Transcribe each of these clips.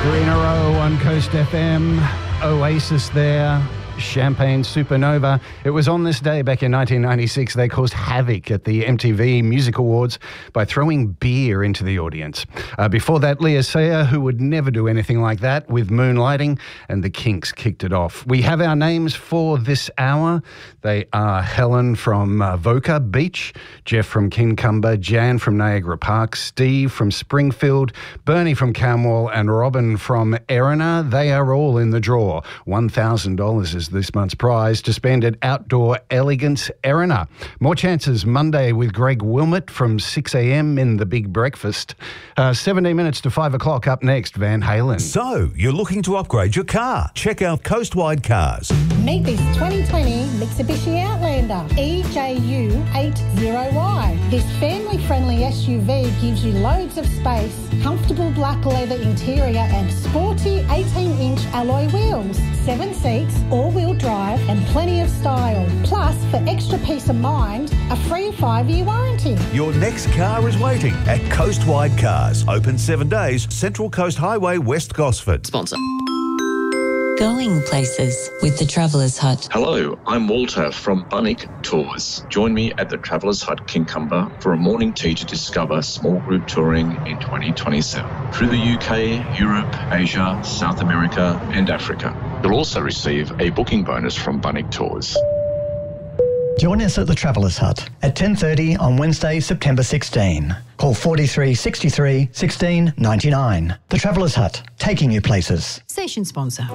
Greenero on Coast FM, Oasis there, Champagne Supernova. It was on this day back in 1996 they caused havoc at the MTV Music Awards by throwing beer into the audience. Before that, Leah Sayer, who would never do anything like that, with Moonlighting, and the Kinks kicked it off. We have our names for this hour. They are Helen from Voca Beach, Jeff from Kincumber, Jan from Niagara Park, Steve from Springfield, Bernie from Camwell, and Robin from Erina. They are all in the draw. $1,000 is this month's prize to spend at Outdoor Elegance Erina. More chances Monday with Greg Wilmot from 6 a.m. in the Big Breakfast. 17 minutes to 5 o'clock. Up next, Van Halen. So, you're looking to upgrade your car? Check out Coastwide Cars. Meet this 2020 Mitsubishi Outlander EJU80Y. This family-friendly SUV gives you loads of space, comfortable black leather interior and sporty 18-inch alloy wheels, 7 seats, all-wheel drive and plenty of style. Plus, for extra peace of mind, a free 5-year warranty. Your next car is waiting at Coastwide Cars. Open 7 days, Central Coast Highway, West Gosford. Sponsor. Going places with the Traveller's Hut. Hello, I'm Walter from Bunnick Tours. Join me at the Traveller's Hut Kincumber for a morning tea to discover small group touring in 2027 through the UK, Europe, Asia, South America and Africa. You'll also receive a booking bonus from Bunnick Tours. Join us at the Traveller's Hut at 10:30 on Wednesday, September 16. Call 43 63 16 99. The Traveller's Hut, taking you places. Station sponsor.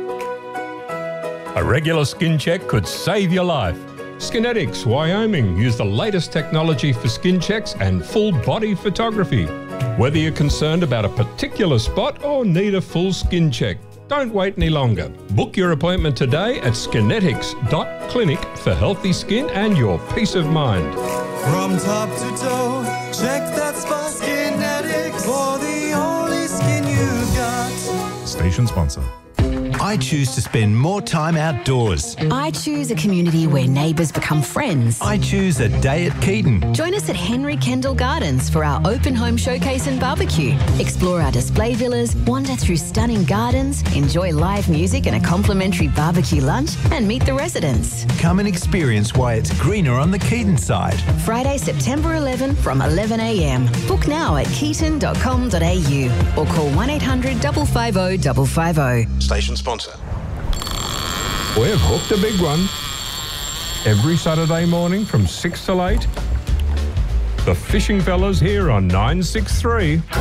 A regular skin check could save your life. Skinetics Wyoming use the latest technology for skin checks and full body photography. Whether you're concerned about a particular spot or need a full skin check, don't wait any longer. Book your appointment today at skinetics.clinic for healthy skin and your peace of mind. From top to toe, check that spot. Skinetics for the only skin you've got. Station sponsor. I choose to spend more time outdoors. I choose a community where neighbours become friends. I choose a day at Keaton. Join us at Henry Kendall Gardens for our open home showcase and barbecue. Explore our display villas, wander through stunning gardens, enjoy live music and a complimentary barbecue lunch, and meet the residents. Come and experience why it's greener on the Keaton side. Friday, September 11 from 11 a.m. Book now at keaton.com.au or call 1800 550 550. Station sponsor. We've hooked a big one. Every Saturday morning from 6 till 8. The Fishing Fellas here on 963.